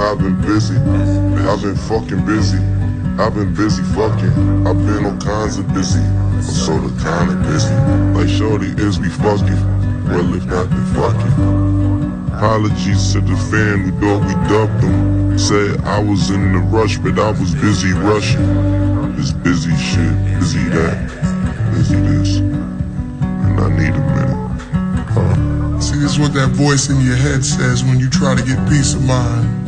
I've been busy. I've been fucking busy. I've been busy fucking. I've been all kinds of busy. I'm sorta kinda busy. Like shorty, is we fucking? Well, if not, then fuck it. Apologies to the fan who thought we dubbed them. Said I was in the rush, but I was busy rushing. It's busy shit, busy that, busy this, and I need a minute. See, this is what that voice in your head says when you try to get peace of mind.